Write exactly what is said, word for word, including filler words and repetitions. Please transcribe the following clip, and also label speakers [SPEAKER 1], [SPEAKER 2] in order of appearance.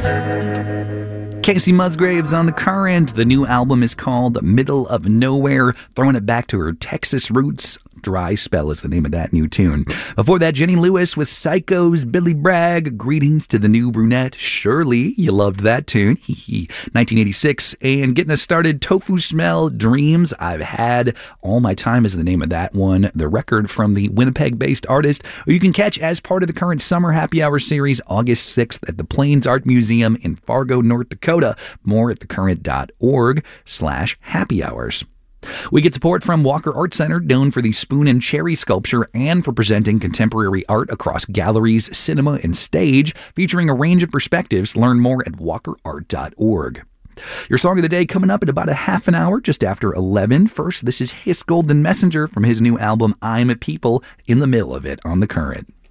[SPEAKER 1] Casey Musgraves on The Current. The new album is called Middle of Nowhere, throwing it back to her Texas roots. Dry Spell is the name of that new tune. Before that, Jenny Lewis with Psycho's Billy Bragg. Greetings to the New Brunette. Surely you loved that tune. nineteen eighty-six. And getting us started, Tofu Smell, Dreams I've Had. All My Time is the name of that one. The record from the Winnipeg-based artist, who you can catch as part of the current Summer Happy Hour series, August sixth at the Plains Art Museum in Fargo, North Dakota. More at thecurrent.org slash happy hours. We get support from Walker Art Center, known for the Spoon and Cherry sculpture and for presenting contemporary art across galleries, cinema, and stage, featuring a range of perspectives. Learn more at walker art dot org. Your song of the day coming up in about a half an hour, just after eleven. First, this is His Golden Messenger from his new album, I'm a People, in the middle of it on The Current.